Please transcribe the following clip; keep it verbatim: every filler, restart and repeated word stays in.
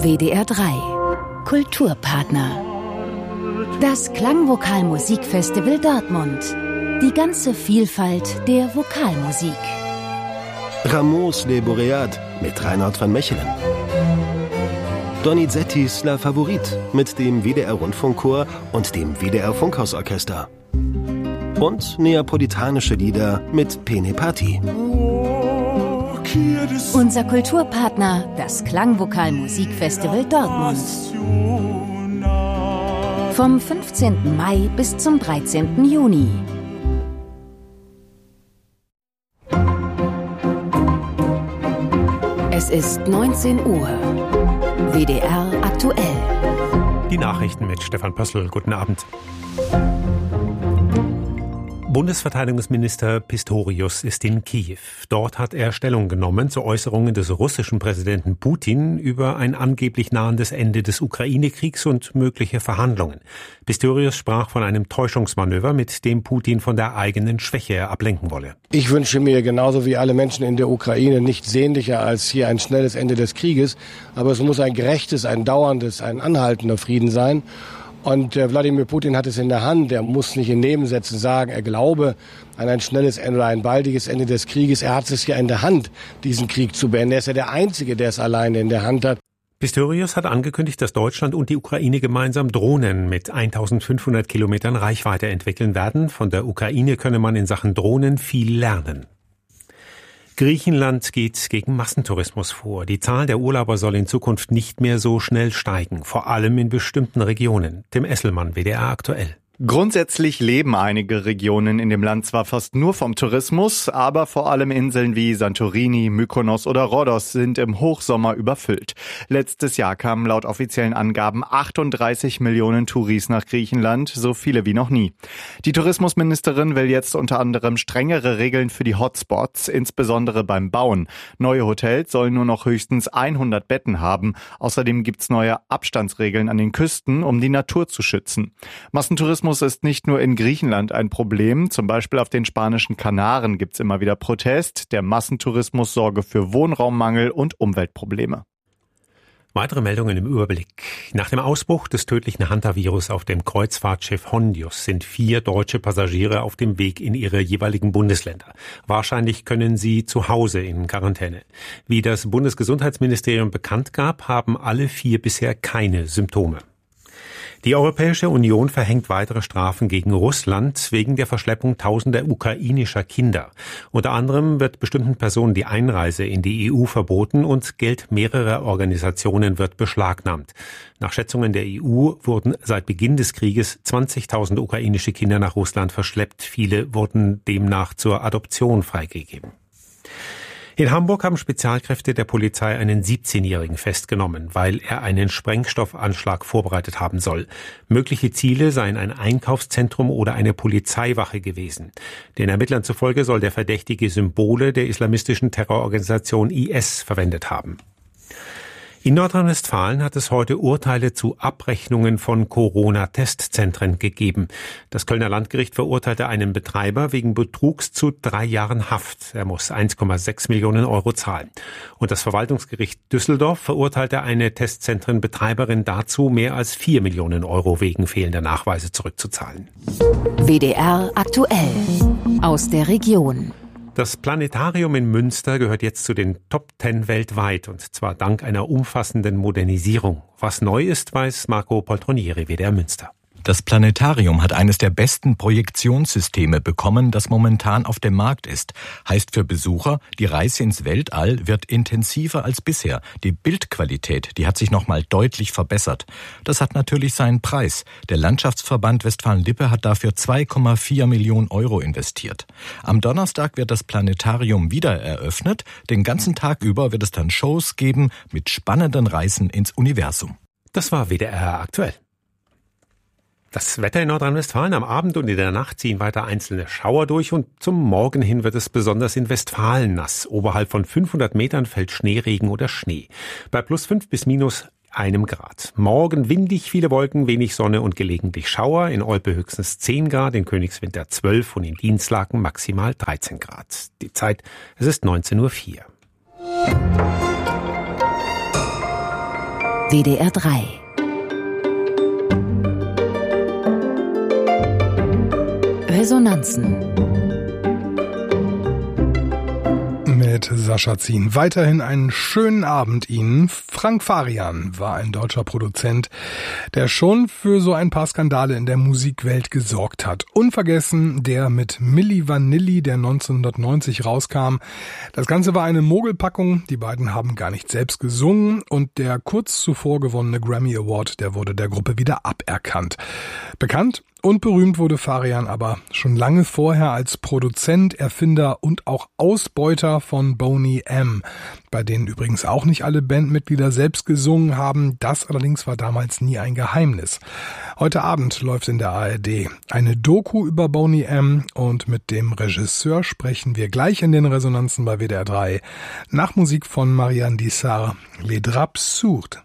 W D R drei Kulturpartner. Das Klangvokal-Musikfestival Dortmund. Die ganze Vielfalt der Vokalmusik. Rameaus Les Boréades mit Reinhard van Mechelen. Donizettis La Favorite mit dem W D R-Rundfunkchor und dem W D R-Funkhausorchester. Und neapolitanische Lieder mit Pene Patti. Unser Kulturpartner, das Klangvokal-Musikfestival Dortmund. Vom fünfzehnten Mai bis zum dreizehnten Juni. Es ist neunzehn Uhr. W D R aktuell. Die Nachrichten mit Stefan Pössl. Guten Abend. Bundesverteidigungsminister Pistorius ist in Kiew. Dort hat er Stellung genommen zu Äußerungen des russischen Präsidenten Putin über ein angeblich nahendes Ende des Ukraine-Kriegs und mögliche Verhandlungen. Pistorius sprach von einem Täuschungsmanöver, mit dem Putin von der eigenen Schwäche ablenken wolle. Ich wünsche mir genauso wie alle Menschen in der Ukraine nichts sehnlicher als hier ein schnelles Ende des Krieges. Aber es muss ein gerechtes, ein dauerndes, ein anhaltender Frieden sein. Und äh, Wladimir Putin hat es in der Hand. Er muss nicht in Nebensätzen sagen, er glaube an ein schnelles Ende oder ein baldiges Ende des Krieges. Er hat es ja in der Hand, diesen Krieg zu beenden. Er ist ja der Einzige, der es alleine in der Hand hat. Pistorius hat angekündigt, dass Deutschland und die Ukraine gemeinsam Drohnen mit eintausendfünfhundert Kilometern Reichweite entwickeln werden. Von der Ukraine könne man in Sachen Drohnen viel lernen. Griechenland geht gegen Massentourismus vor. Die Zahl der Urlauber soll in Zukunft nicht mehr so schnell steigen, vor allem in bestimmten Regionen. Tim Esselmann, W D R aktuell. Grundsätzlich leben einige Regionen in dem Land zwar fast nur vom Tourismus, aber vor allem Inseln wie Santorini, Mykonos oder Rhodos sind im Hochsommer überfüllt. Letztes Jahr kamen laut offiziellen Angaben achtunddreißig Millionen Touris nach Griechenland, so viele wie noch nie. Die Tourismusministerin will jetzt unter anderem strengere Regeln für die Hotspots, insbesondere beim Bauen. Neue Hotels sollen nur noch höchstens hundert Betten haben. Außerdem gibt's neue Abstandsregeln an den Küsten, um die Natur zu schützen. Massentourismus ist nicht nur in Griechenland ein Problem. Zum Beispiel auf den spanischen Kanaren gibt's immer wieder Protest. Der Massentourismus sorge für Wohnraummangel und Umweltprobleme. Weitere Meldungen im Überblick. Nach dem Ausbruch des tödlichen Hantavirus auf dem Kreuzfahrtschiff Hondius sind vier deutsche Passagiere auf dem Weg in ihre jeweiligen Bundesländer. Wahrscheinlich können sie zu Hause in Quarantäne. Wie das Bundesgesundheitsministerium bekannt gab, haben alle vier bisher keine Symptome. Die Europäische Union verhängt weitere Strafen gegen Russland wegen der Verschleppung tausender ukrainischer Kinder. Unter anderem wird bestimmten Personen die Einreise in die E U verboten und Geld mehrerer Organisationen wird beschlagnahmt. Nach Schätzungen der E U wurden seit Beginn des Krieges zwanzigtausend ukrainische Kinder nach Russland verschleppt. Viele wurden demnach zur Adoption freigegeben. In Hamburg haben Spezialkräfte der Polizei einen siebzehnjährigen festgenommen, weil er einen Sprengstoffanschlag vorbereitet haben soll. Mögliche Ziele seien ein Einkaufszentrum oder eine Polizeiwache gewesen. Den Ermittlern zufolge soll der Verdächtige Symbole der islamistischen Terrororganisation I S verwendet haben. In Nordrhein-Westfalen hat es heute Urteile zu Abrechnungen von Corona-Testzentren gegeben. Das Kölner Landgericht verurteilte einen Betreiber wegen Betrugs zu drei Jahren Haft. Er muss eins Komma sechs Millionen Euro zahlen. Und das Verwaltungsgericht Düsseldorf verurteilte eine Testzentrenbetreiberin dazu, mehr als vier Millionen Euro wegen fehlender Nachweise zurückzuzahlen. W D R aktuell aus der Region. Das Planetarium in Münster gehört jetzt zu den Top Ten weltweit, und zwar dank einer umfassenden Modernisierung. Was neu ist, weiß Marco Poltronieri, W D R Münster. Das Planetarium hat eines der besten Projektionssysteme bekommen, das momentan auf dem Markt ist. Heißt für Besucher, die Reise ins Weltall wird intensiver als bisher. Die Bildqualität, die hat sich nochmal deutlich verbessert. Das hat natürlich seinen Preis. Der Landschaftsverband Westfalen-Lippe hat dafür zwei Komma vier Millionen Euro investiert. Am Donnerstag wird das Planetarium wieder eröffnet. Den ganzen Tag über wird es dann Shows geben mit spannenden Reisen ins Universum. Das war W D R aktuell. Das Wetter in Nordrhein-Westfalen: am Abend und in der Nacht ziehen weiter einzelne Schauer durch und zum Morgen hin wird es besonders in Westfalen nass. Oberhalb von fünfhundert Metern fällt Schneeregen oder Schnee. Bei plus fünf bis minus einem Grad. Morgen windig, viele Wolken, wenig Sonne und gelegentlich Schauer. In Olpe höchstens zehn Grad, in Königswinter zwölf und in Dinslaken maximal dreizehn Grad. Die Zeit, es ist neunzehn Uhr vier. W D R drei. Resonanzen. Mit Sascha Zien. Weiterhin einen schönen Abend Ihnen. Frank Farian war ein deutscher Produzent, der schon für so ein paar Skandale in der Musikwelt gesorgt hat. Unvergessen der mit Milli Vanilli, der neunzehnhundertneunzig rauskam. Das Ganze war eine Mogelpackung. Die beiden haben gar nicht selbst gesungen und der kurz zuvor gewonnene Grammy Award, der wurde der Gruppe wieder aberkannt. Bekannt und berühmt wurde Farian aber schon lange vorher als Produzent, Erfinder und auch Ausbeuter von Boney M., bei denen übrigens auch nicht alle Bandmitglieder selbst gesungen haben. Das allerdings war damals nie ein Geheimnis. Heute Abend läuft in der A R D eine Doku über Boney M. und mit dem Regisseur sprechen wir gleich in den Resonanzen bei W D R drei nach Musik von Marianne Dissart, Les Draps Sourds.